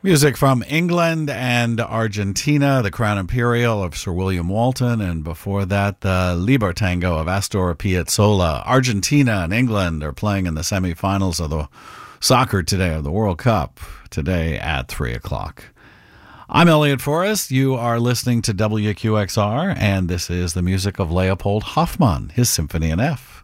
Music from England and Argentina, the Crown Imperial of Sir William Walton, and before that, the Libertango of Astor Piazzolla. Argentina and England are playing in the semifinals of the soccer today, of the World Cup, today at 3 o'clock. I'm Elliot Forrest. You are listening to WQXR, and this is the music of Leopold Hoffmann, his Symphony in F.